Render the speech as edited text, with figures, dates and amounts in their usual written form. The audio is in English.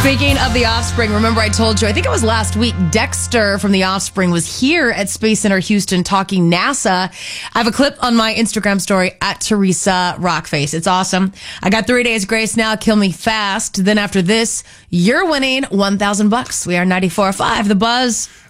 Speaking of The Offspring, remember I told you, I think it was last week, Dexter from The Offspring was here at Space Center Houston talking NASA. I have a clip on my Instagram story at Teresa Rockface. It's awesome. I got 3 days grace now. Kill me fast. Then after this, you're winning $1,000. We are 94.5 The Buzz.